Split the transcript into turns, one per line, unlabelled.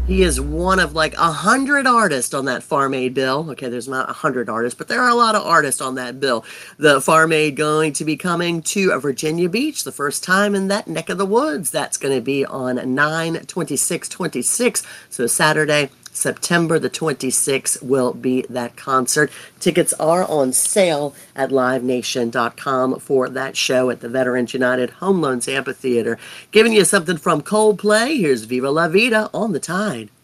He is one of like 100 artists on that Farm Aid bill. Okay, there's not 100 artists, but there are a lot of artists on that bill. The Farm Aid going to be coming to Virginia Beach the first time in that neck of the woods. That's going to be on 9/26/26, so Saturday, September the 26th will be that concert. Tickets are on sale at livenation.com for that show at the Veterans United Home Loans Amphitheater. Giving you something from Coldplay, here's Viva La Vida on the Tide.